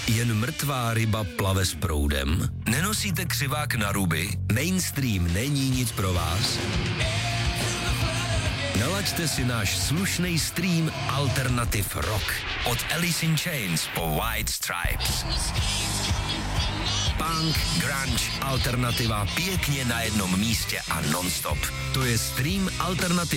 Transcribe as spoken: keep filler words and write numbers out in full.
Jen mrtvá ryba plave s proudem? Nenosíte křivák na ruby? Mainstream není nic pro vás? Nalaďte si náš slušný stream Alternative Rock. Od Alice in Chains po White Stripes. Punk, grunge, alternativa pěkně na jednom místě a non-stop. To je stream Alternative